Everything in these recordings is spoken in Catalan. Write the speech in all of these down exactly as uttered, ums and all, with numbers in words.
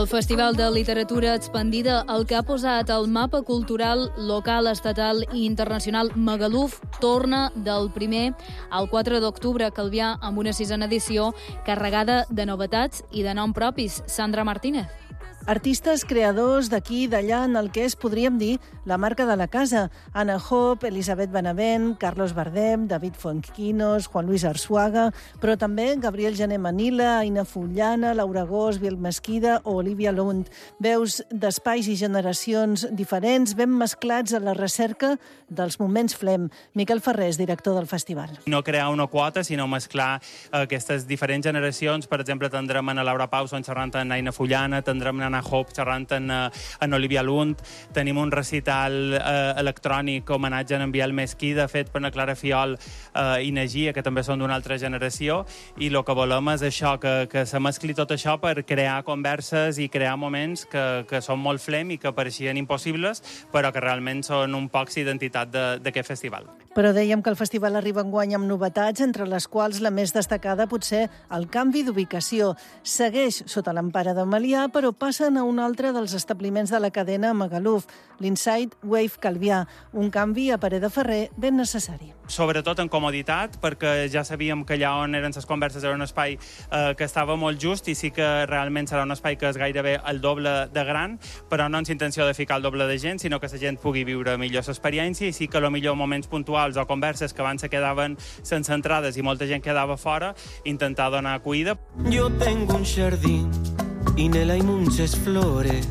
El Festival de Literatura Expandida, el que ha posat el mapa cultural local, estatal i internacional Magaluf, torna del primer al quatre d'octubre a Calvià amb una sisena edició carregada de novetats i de nom propis. Sandra Martínez. Artistes creadors d'aquí i d'allà en el que és, podríem dir, la marca de la casa. Anna Hope, Elisabet Benavent, Carlos Bardem, David Fontquinos, Juan Luis Arzuaga, però també Gabriel Jané Manila, Aina Fullana, Laura Gós, Biel Mesquida o Olivia Lund. Veus d'espais i generacions diferents, ben mesclats a la recerca dels moments Flem. Miquel Ferrés, director del festival. No crear una quota, sinó mesclar aquestes diferents generacions. Per exemple, tindrem a Laura Pauson xerrant amb Aina Fullana, tindrem a Anna Hope xerrant amb, amb Olivia Lund, tenim un recital eh, electrònic homenatge a en Biel Mesquida fet per la Clara Fiol eh, i Nagia, que també són d'una altra generació, i el que volem és això, que, que se mescli tot això per crear converses i crear moments que, que són molt Flem i que pareixien impossibles, però que realment són un poc identitat d'aquest festival. Però dèiem que el festival arriba enguany amb novetats, entre les quals la més destacada pot ser el canvi d'ubicació. Segueix sota l'empara de Melià, però passa a un altre dels establiments de la cadena a Magaluf, l'Inside Wave Calvià, un canvi a parer de Ferrer ben necessari. Sobretot en comoditat, perquè ja sabíem que allà on eren les converses era un espai eh, que estava molt just i sí que realment serà un espai que és gairebé el doble de gran, però no amb intenció de ficar el doble de gent, sinó que la gent pugui viure millor l'experiència i sí que potser moments puntuals o converses que abans se quedaven sense entrades i molta gent quedava fora, intentar donar acollida. Jo tengo un jardín i en él hay muchas flores.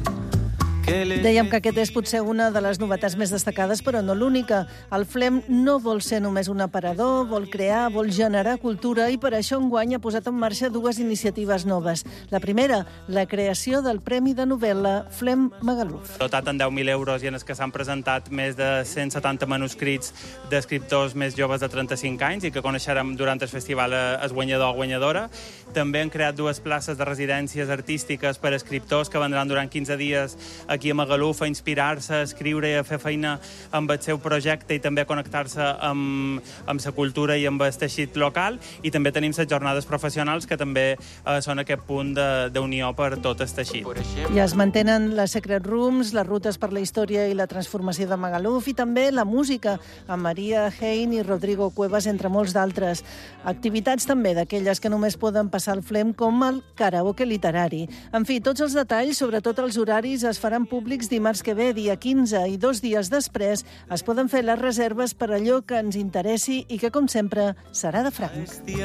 Dèiem que aquest és potser una de les novetats més destacades, però no l'única. El Flem no vol ser només un aparador, vol crear, vol generar cultura i per això enguany ha posat en marxa dues iniciatives noves. La primera, la creació del Premi de Novel·la Flem Magaluf. Dotat en deu mil euros i en els que s'han presentat més de cent setanta manuscrits d'escriptors més joves de trenta-cinc anys i que coneixerem durant el festival el guanyador o guanyadora. També han creat dues places de residències artístiques per a escriptors que vendran durant quinze dies aquí a Magaluf a inspirar-se, a escriure i a fer feina amb el seu projecte i també a connectar-se amb, amb la cultura i amb el teixit local. I també tenim les jornades professionals que també eh, són aquest punt d'unió per tot el teixit. I es mantenen les Secret Rooms, les rutes per la història i la transformació de Magaluf i també la música, amb Maria Hein i Rodrigo Cuevas, entre molts d'altres. Activitats també d'aquelles que només poden passar al Flem, com el karaoke literari. En fi, tots els detalls, sobretot els horaris, es faran públics dimarts que ve, dia quinze, i dos dies després es poden fer les reserves per allò que ens interessi i que, com sempre, serà de franc.